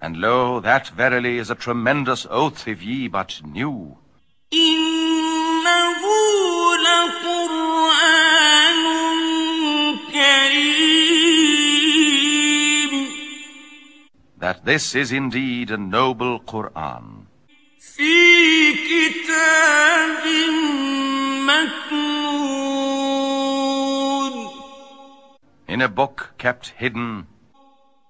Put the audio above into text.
And lo, that verily is a tremendous oath if ye but knew. إِنَّهُ لَقُرْآنٌ كَرِيمٌ. That this is indeed a noble Qur'an. فِي كِتَابٍ مَّكْنُونٍ. In a book kept hidden